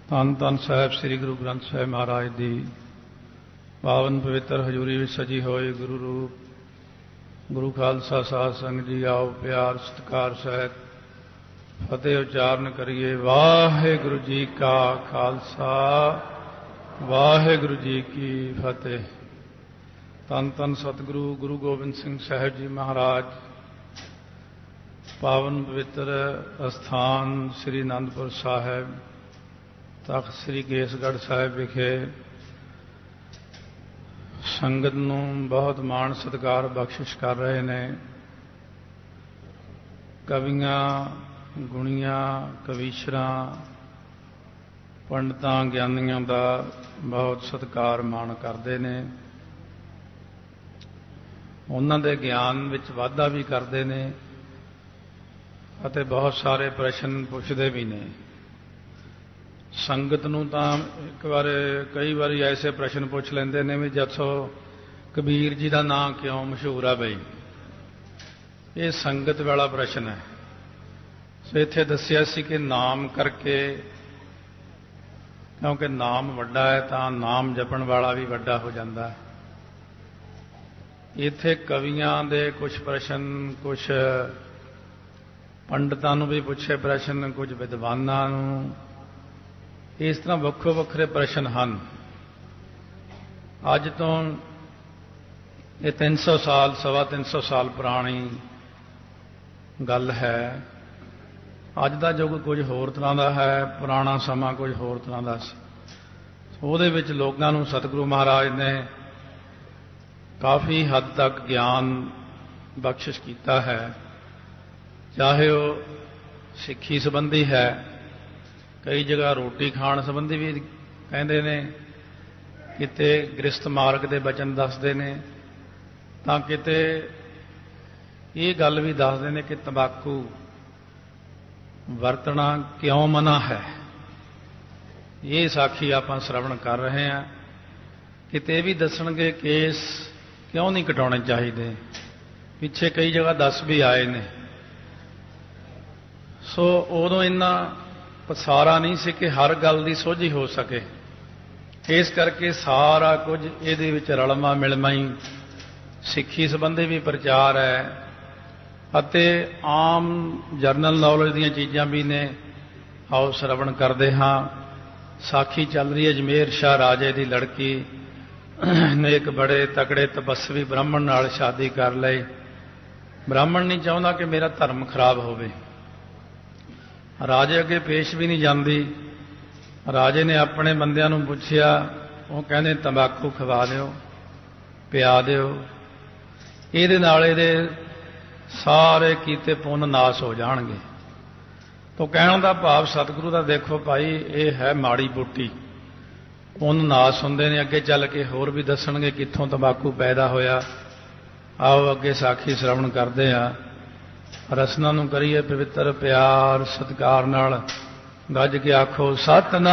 ਧੰਨ ਧੰਨ ਸਾਹਿਬ ਸ੍ਰੀ ਗੁਰੂ ਗ੍ਰੰਥ ਸਾਹਿਬ ਮਹਾਰਾਜ ਦੀ ਪਾਵਨ ਪਵਿੱਤਰ ਹਜ਼ੂਰੀ ਵਿੱਚ ਸਜੀ ਹੋਏ ਗੁਰੂ ਰੂਪ ਗੁਰੂ ਖਾਲਸਾ ਸਾਧ ਸੰਗਤ ਜੀ ਆਓ ਪਿਆਰ ਸਤਿਕਾਰ ਸਹਿਤ ਫਤਿਹ ਉਚਾਰਨ ਕਰੀਏ। ਵਾਹਿਗੁਰੂ ਜੀ ਕਾ ਖਾਲਸਾ ਵਾਹਿਗੁਰੂ ਜੀ ਕੀ ਫਤਿਹ। ਧੰਨ ਧੰਨ ਸਤਿਗੁਰੂ ਗੁਰੂ ਗੋਬਿੰਦ ਸਿੰਘ ਸਾਹਿਬ ਜੀ ਮਹਾਰਾਜ ਪਾਵਨ ਪਵਿੱਤਰ ਅਸਥਾਨ ਸ੍ਰੀ ਅਨੰਦਪੁਰ ਸਾਹਿਬ ਤਖ਼ਤ ਸ੍ਰੀ ਕੇਸਗੜ੍ਹ ਸਾਹਿਬ ਵਿਖੇ ਸੰਗਤ ਨੂੰ ਬਹੁਤ ਮਾਣ ਸਤਿਕਾਰ ਬਖਸ਼ਿਸ਼ ਕਰ ਰਹੇ ਨੇ। ਕਵੀਆਂ ਗੁਣੀਆਂ ਕਵੀਸ਼ਰਾਂ ਪੰਡਤਾਂ ਗਿਆਨੀਆਂ ਦਾ ਬਹੁਤ ਸਤਿਕਾਰ ਮਾਣ ਕਰਦੇ ਨੇ। ਉਹਨਾਂ ਦੇ ਗਿਆਨ ਵਿੱਚ ਵਾਧਾ ਵੀ ਕਰਦੇ ਨੇ ਅਤੇ ਬਹੁਤ ਸਾਰੇ ਪ੍ਰਸ਼ਨ ਪੁੱਛਦੇ ਵੀ ਨੇ। ਸੰਗਤ ਨੂੰ ਤਾਂ ਕਈ ਵਾਰੀ ਐਸੇ ਪ੍ਰਸ਼ਨ ਪੁੱਛ ਲੈਂਦੇ ਨੇ ਵੀ ਜੱਥੋਂ ਕਬੀਰ ਜੀ ਦਾ ਨਾਂ ਕਿਉਂ ਮਸ਼ਹੂਰ ਆ ਬਈ, ਇਹ ਸੰਗਤ ਵਾਲਾ ਪ੍ਰਸ਼ਨ ਹੈ। ਸੋ ਇੱਥੇ ਦੱਸਿਆ ਸੀ ਕਿ ਨਾਮ ਕਰਕੇ, ਕਿਉਂਕਿ ਨਾਮ ਵੱਡਾ ਹੈ ਤਾਂ ਨਾਮ ਜਪਣ ਵਾਲਾ ਵੀ ਵੱਡਾ ਹੋ ਜਾਂਦਾ ਹੈ। ਇੱਥੇ ਕਵੀਆਂ ਦੇ ਕੁਝ ਪ੍ਰਸ਼ਨ, ਕੁਝ ਪੰਡਤਾਂ ਨੂੰ ਵੀ ਪੁੱਛੇ ਪ੍ਰਸ਼ਨ, ਕੁਝ ਵਿਦਵਾਨਾਂ ਨੂੰ, ਇਸ ਤਰ੍ਹਾਂ ਵੱਖੋ ਵੱਖਰੇ ਪ੍ਰਸ਼ਨ ਹਨ। ਅੱਜ ਤੋਂ ਇਹ 300 ਸਾਲ, 325 ਸਾਲ ਪੁਰਾਣੀ ਗੱਲ ਹੈ। ਅੱਜ ਦਾ ਯੁੱਗ ਕੁਝ ਹੋਰ ਤਰ੍ਹਾਂ ਦਾ ਹੈ, ਪੁਰਾਣਾ ਸਮਾਂ ਕੁਝ ਹੋਰ ਤਰ੍ਹਾਂ ਦਾ ਸੀ। ਉਹਦੇ ਵਿੱਚ ਲੋਕਾਂ ਨੂੰ ਸਤਿਗੁਰੂ ਮਹਾਰਾਜ ਨੇ ਕਾਫੀ ਹੱਦ ਤੱਕ ਗਿਆਨ ਬਖਸ਼ਿਸ਼ ਕੀਤਾ ਹੈ, ਚਾਹੇ ਉਹ ਸਿੱਖੀ ਸੰਬੰਧੀ ਹੈ, ਕਈ ਜਗ੍ਹਾ ਰੋਟੀ ਖਾਣ ਸੰਬੰਧੀ ਵੀ ਕਹਿੰਦੇ ਨੇ, ਕਿਤੇ ਗ੍ਰਸਥ ਮਾਰਗ ਦੇ ਬਚਨ ਦੱਸਦੇ ਨੇ, ਤਾਂ ਕਿਤੇ ਇਹ ਗੱਲ ਵੀ ਦੱਸਦੇ ਨੇ ਕਿ ਤੰਬਾਕੂ ਵਰਤਣਾ ਕਿਉਂ ਮਨਾ ਹੈ। ਇਹ ਸਾਖੀ ਆਪਾਂ ਸ਼ਰਵਣ ਕਰ ਰਹੇ ਹਾਂ। ਕਿਤੇ ਇਹ ਵੀ ਦੱਸਣਗੇ ਕੇਸ ਕਿਉਂ ਨਹੀਂ ਕਟਾਉਣੇ ਚਾਹੀਦੇ, ਪਿੱਛੇ ਕਈ ਜਗ੍ਹਾ ਦੱਸ ਵੀ ਆਏ ਨੇ। ਸੋ ਉਦੋਂ ਇੰਨਾ ਪਸਾਰਾ ਨਹੀਂ ਸੀ ਕਿ ਹਰ ਗੱਲ ਦੀ ਸੋਝੀ ਹੋ ਸਕੇ, ਇਸ ਕਰਕੇ ਸਾਰਾ ਕੁਝ ਇਹਦੇ ਵਿੱਚ ਰਲਮਾ ਮਿਲਮਾ ਹੀ ਸਿੱਖੀ ਸੰਬੰਧੀ ਵੀ ਪ੍ਰਚਾਰ ਹੈ ਅਤੇ ਆਮ ਜਰਨਲ ਨੌਲੇਜ ਦੀਆਂ ਚੀਜ਼ਾਂ ਵੀ ਨੇ। ਆਓ ਸ਼ਰਵਣ ਕਰਦੇ ਹਾਂ। ਸਾਖੀ ਚੱਲ ਰਹੀ ਹੈ ਅਜਮੇਰ ਸ਼ਾਹ ਰਾਜੇ ਦੀ ਲੜਕੀ ਨੇ ਇੱਕ ਬੜੇ ਤਕੜੇ ਤਪੱਸਵੀ ਬ੍ਰਾਹਮਣ ਨਾਲ ਸ਼ਾਦੀ ਕਰ ਲਈ। ਬ੍ਰਾਹਮਣ ਨਹੀਂ ਚਾਹੁੰਦਾ ਕਿ ਮੇਰਾ ਧਰਮ ਖਰਾਬ ਹੋਵੇ। ਰਾਜੇ ਅੱਗੇ ਪੇਸ਼ ਵੀ ਨਹੀਂ ਜਾਂਦੀ। ਰਾਜੇ ਨੇ ਆਪਣੇ ਬੰਦਿਆਂ ਨੂੰ ਪੁੱਛਿਆ, ਉਹ ਕਹਿੰਦੇ ਤੰਬਾਕੂ ਖਵਾ ਦਿਓ, ਪਿਆ ਦਿਓ, ਇਹਦੇ ਨਾਲ ਇਹਦੇ ਸਾਰੇ ਕੀਤੇ ਪੁੰਨ ਨਾਸ ਹੋ ਜਾਣਗੇ। ਤਾਂ ਕਹਿਣ ਦਾ ਭਾਵ ਸਤਿਗੁਰੂ ਦਾ ਦੇਖੋ ਭਾਈ, ਇਹ ਹੈ ਮਾੜੀ ਬੂਟੀ, ਪੁੰਨ ਨਾਸ ਹੁੰਦੇ ਨੇ। ਅੱਗੇ ਚੱਲ ਕੇ ਹੋਰ ਵੀ ਦੱਸਣਗੇ ਕਿੱਥੋਂ ਤੰਬਾਕੂ ਪੈਦਾ ਹੋਇਆ। ਆਓ ਅੱਗੇ ਸਾਖੀ ਸ਼ਰਵਣ ਕਰਦੇ ਹਾਂ। ਰਸਨਾ ਨੂੰ ਕਰੀਏ ਪਵਿੱਤਰ ਪਿਆਰ ਸਤਿਕਾਰ ਨਾਲ। ਗੱਜ ਕੇ ਆਖੋ ਸਤਿਨਾਮ